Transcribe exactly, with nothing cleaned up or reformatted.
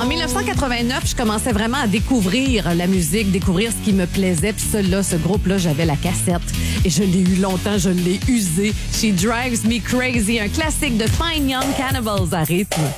En dix-neuf cent quatre-vingt-neuf, je commençais vraiment à découvrir la musique, découvrir ce qui me plaisait. Puis celui-là, ce groupe-là, j'avais la cassette. Et je l'ai eu longtemps, je l'ai usé. She Drives Me Crazy, un classique de Fine Young Cannibals à rythme.